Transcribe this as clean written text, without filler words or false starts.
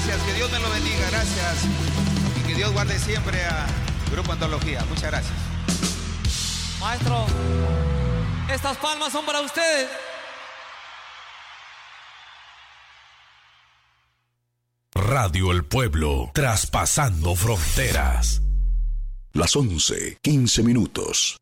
Gracias, que Dios me lo bendiga, gracias. Y que Dios guarde siempre a Grupo Antología. Muchas gracias. Maestro, estas palmas son para ustedes. Radio El Pueblo, traspasando fronteras. Las 11:15.